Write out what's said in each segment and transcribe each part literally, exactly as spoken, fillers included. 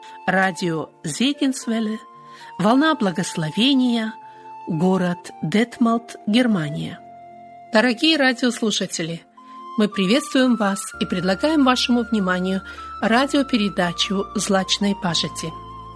радио Зегенсвелле, волна благословения, город Детмалт, Германия. Дорогие радиослушатели, мы приветствуем вас и предлагаем вашему вниманию радиопередачу «Злачной пажити».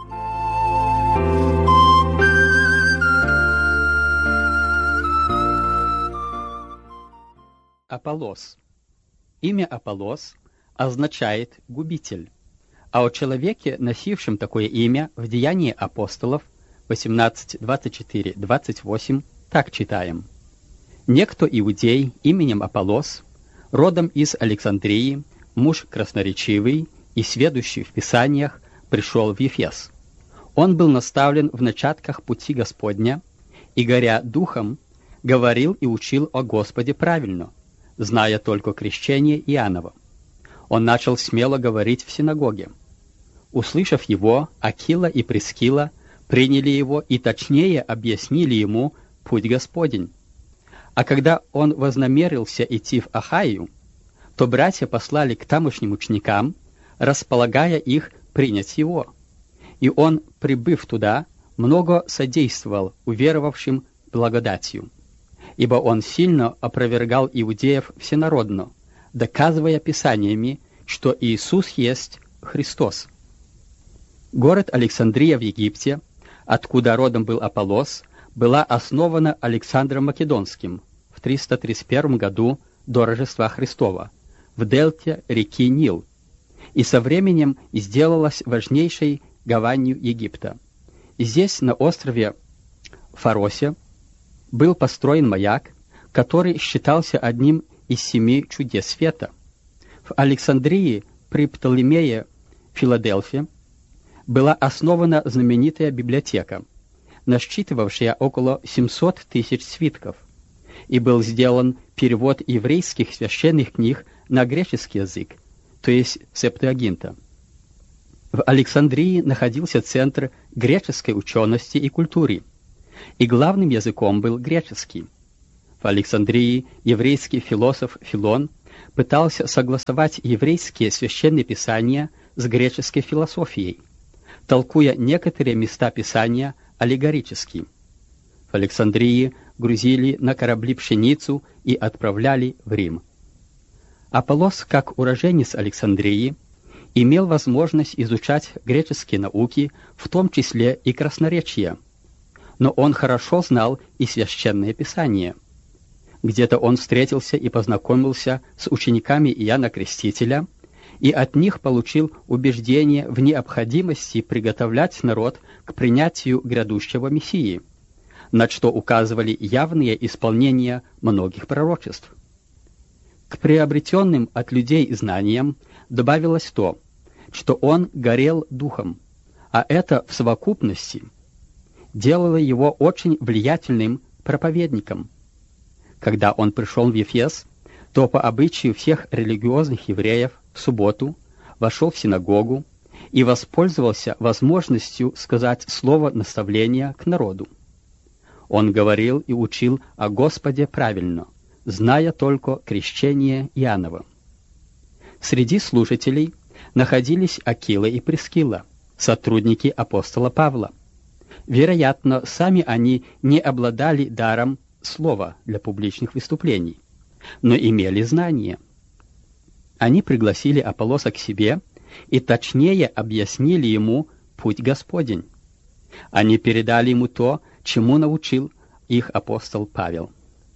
Аполлос. Имя Аполлос означает «губитель», а о человеке, носившем такое имя, в Деянии апостолов восемнадцать, двадцать четыре, двадцать восемь так читаем. «Некто иудей именем Аполлос, родом из Александрии, муж красноречивый и сведущий в Писаниях, пришел в Ефес. Он был наставлен в начатках пути Господня и, горя духом, говорил и учил о Господе правильно, зная только крещение Иоанново. Он начал смело говорить в синагоге. Услышав его, Акила и Прискила приняли его и точнее объяснили ему путь Господень. А когда он вознамерился идти в Ахаю, то братья послали к тамошним ученикам, располагая их принять его. И он, прибыв туда, много содействовал уверовавшим благодатью, ибо он сильно опровергал иудеев всенародно, доказывая Писаниями, что Иисус есть Христос. Город Александрия в Египте, откуда родом был Аполлос, была основана Александром Македонским в триста тридцать первом году до Рождества Христова в дельте реки Нил, и со временем сделалась важнейшей гаванью Египта. Здесь, на острове Фаросе, был построен маяк, который считался одним из семи чудес света. В Александрии при Птолемее Филадельфе была основана знаменитая библиотека, насчитывавшая около семьсот тысяч свитков, и был сделан перевод еврейских священных книг на греческий язык, то есть Септуагинта. В Александрии находился центр греческой учености и культуры, и главным языком был греческий. В Александрии еврейский философ Филон пытался согласовать еврейские священные писания с греческой философией, толкуя некоторые места Писания аллегорически. В Александрии грузили на корабли пшеницу и отправляли в Рим. Аполлос, как уроженец Александрии, имел возможность изучать греческие науки, в том числе и красноречие, но он хорошо знал и священное Писание. Где-то он встретился и познакомился с учениками Иоанна Крестителя, и от них получил убеждение в необходимости приготовлять народ к принятию грядущего Мессии, на что указывали явные исполнения многих пророчеств. К приобретенным от людей знаниям добавилось то, что он горел духом, а это в совокупности делало его очень влиятельным проповедником. Когда он пришел в Ефес, то по обычаю всех религиозных евреев в субботу вошел в синагогу и воспользовался возможностью сказать слово наставления к народу. Он говорил и учил о Господе правильно, зная только крещение Иоанново. Среди слушателей находились Акила и Прискила, сотрудники апостола Павла. Вероятно, сами они не обладали даром слова для публичных выступлений, но имели знания. Они пригласили Аполлоса к себе и точнее объяснили ему путь Господень. Они передали ему то, чему научил их апостол Павел.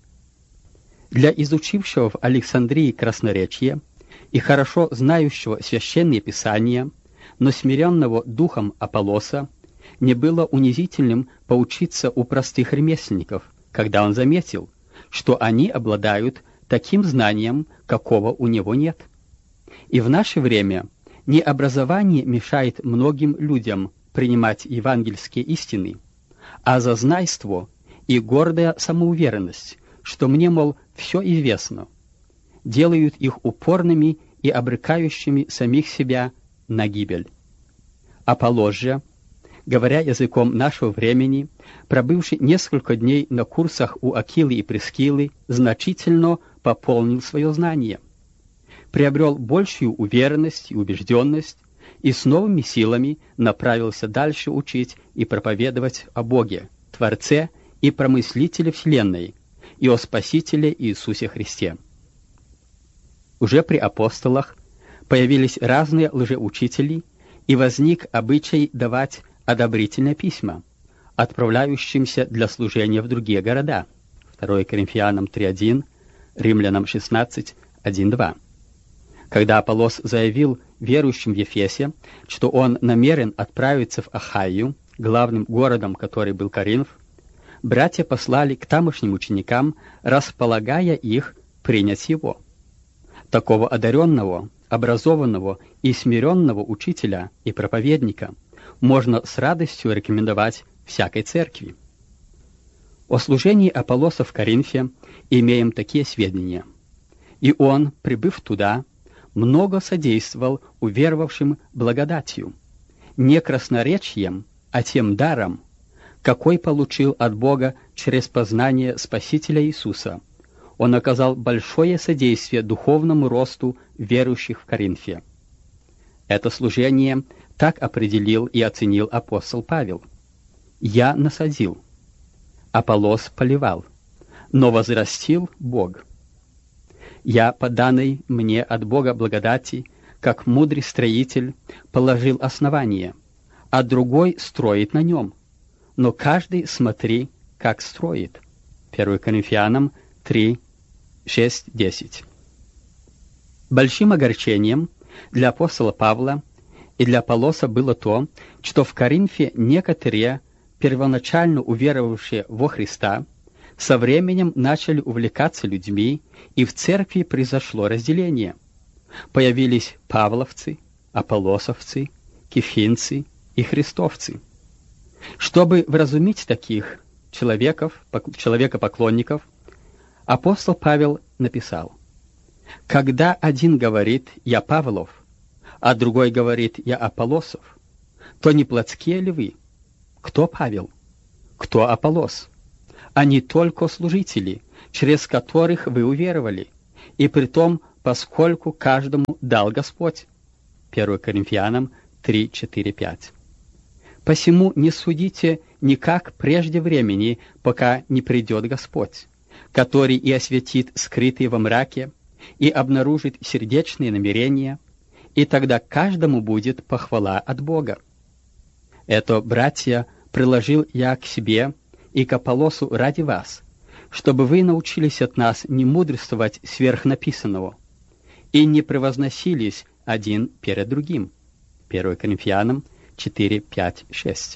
Для изучившего в Александрии красноречие и хорошо знающего священные писания, но смиренного духом Аполлоса, не было унизительным поучиться у простых ремесленников, когда он заметил, что они обладают таким знанием, какого у него нет. И в наше время не образование мешает многим людям принимать евангельские истины, а зазнайство и гордая самоуверенность, что мне, мол, все известно, делают их упорными и обрекающими самих себя на гибель. Аполлос же, говоря языком нашего времени, пробывший несколько дней на курсах у Акилы и Прискилы, значительно пополнил свое знание, приобрел большую уверенность и убежденность и с новыми силами направился дальше учить и проповедовать о Боге, Творце и Промыслителе Вселенной, и о Спасителе Иисусе Христе. Уже при апостолах появились разные лжеучители, и возник обычай давать одобрительные письма, отправляющимся для служения в другие города. второе Коринфянам три один, Римлянам шестнадцать один два. Когда Аполлос заявил верующим в Ефесе, что он намерен отправиться в Ахайю, главным городом, который был Коринф, братья послали к тамошним ученикам, располагая их принять его. Такого одаренного, образованного и смиренного учителя и проповедника можно с радостью рекомендовать всякой церкви. О служении Аполлоса в Коринфе имеем такие сведения. И он, прибыв туда, много содействовал уверовавшим благодатью, не красноречием, а тем даром, какой получил от Бога через познание Спасителя Иисуса. Он оказал большое содействие духовному росту верующих в Коринфе. Это служение так определил и оценил апостол Павел. «Я насадил, Аполлос поливал, но возрастил Бог. Я, по данной мне от Бога благодати, как мудрый строитель, положил основание, а другой строит на нем. Но каждый смотри, как строит». первое Коринфянам три шесть десять. Большим огорчением для апостола Павла и для Аполлоса было то, что в Коринфе некоторые, первоначально уверовавшие во Христа, со временем начали увлекаться людьми, и в церкви произошло разделение. Появились павловцы, аполлосовцы, кефинцы и христовцы. Чтобы вразумить таких человеков, человекопоклонников, апостол Павел написал: «Когда один говорит «я Павлов», а другой говорит «я Аполлосов», то не плотские ли вы? Кто Павел? Кто Аполлос? Они только служители, через которых вы уверовали, и притом, поскольку каждому дал Господь». первое Коринфянам три четыре пять. «Посему не судите никак прежде времени, пока не придет Господь, который и осветит скрытые во мраке, и обнаружит сердечные намерения, и тогда каждому будет похвала от Бога. Это, братья, приложил я к себе и к Аполлосу ради вас, чтобы вы научились от нас не мудрствовать сверх написанного и не превозносились один перед другим». первое Коринфянам четыре пять шесть.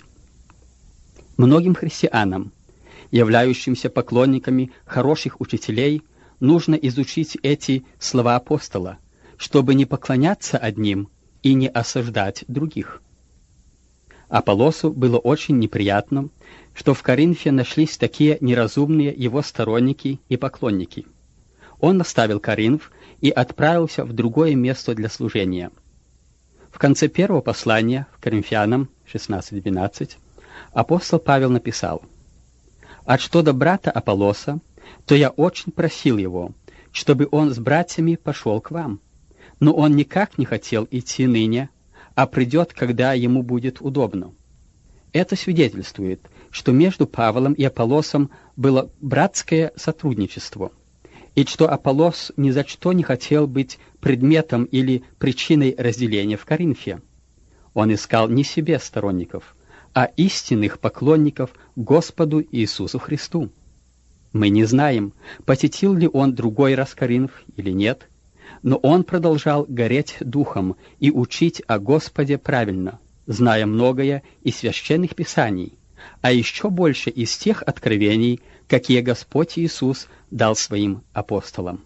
Многим христианам, являющимся поклонниками хороших учителей, нужно изучить эти слова апостола, чтобы не поклоняться одним и не осуждать других. Аполлосу было очень неприятно, что в Коринфе нашлись такие неразумные его сторонники и поклонники. Он оставил Коринф и отправился в другое место для служения. В конце первого послания в Коринфянам шестнадцать двенадцать апостол Павел написал: «А что до брата Аполлоса, то я очень просил его, чтобы он с братьями пошел к вам. Но он никак не хотел идти ныне, а придет, когда ему будет удобно». Это свидетельствует, что между Павлом и Аполлосом было братское сотрудничество, и что Аполлос ни за что не хотел быть предметом или причиной разделения в Коринфе. Он искал не себе сторонников, а истинных поклонников Господу Иисусу Христу. Мы не знаем, посетил ли он другой раз Коринф или нет, но он продолжал гореть духом и учить о Господе правильно, зная многое из священных писаний, а еще больше из тех откровений, какие Господь Иисус дал своим апостолам.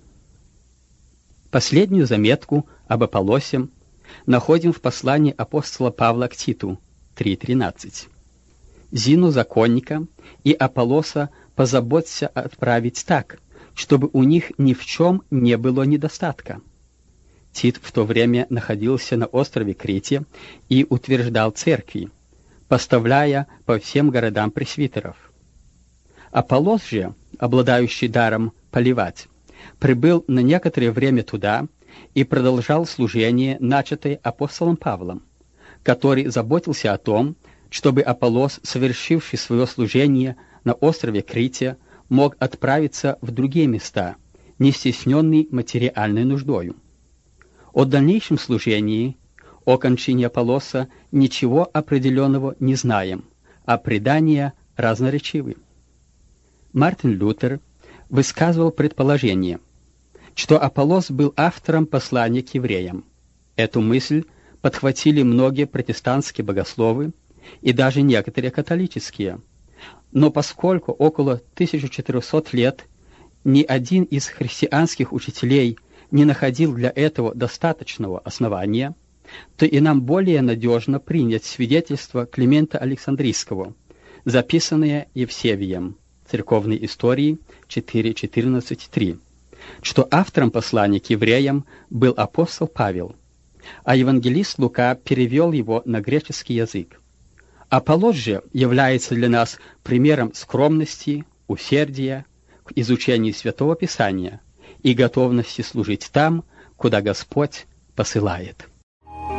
Последнюю заметку об Аполлосе находим в послании апостола Павла к Титу три тринадцать. «Зину законника и Аполлоса позаботься отправить так, чтобы у них ни в чем не было недостатка». Тит в то время находился на острове Крите и утверждал церкви, поставляя по всем городам пресвитеров. Аполлос же, обладающий даром поливать, прибыл на некоторое время туда и продолжал служение, начатое апостолом Павлом, который заботился о том, чтобы Аполлос, совершивший свое служение на острове Крите, мог отправиться в другие места, не стесненный материальной нуждою. О дальнейшем служении, о кончине Аполлоса ничего определенного не знаем, а предания разноречивы. Мартин Лютер высказывал предположение, что Аполлос был автором послания к евреям. Эту мысль подхватили многие протестантские богословы и даже некоторые католические. Но поскольку около тысячи четырёхсот лет ни один из христианских учителей не находил для этого достаточного основания, то и нам более надежно принять свидетельство Климента Александрийского, записанное Евсевием, Церковной истории четыре четырнадцать три, что автором послания к евреям был апостол Павел, а евангелист Лука перевел его на греческий язык. Аполлос же является для нас примером скромности, усердия к изучению Святого Писания и готовности служить там, куда Господь посылает.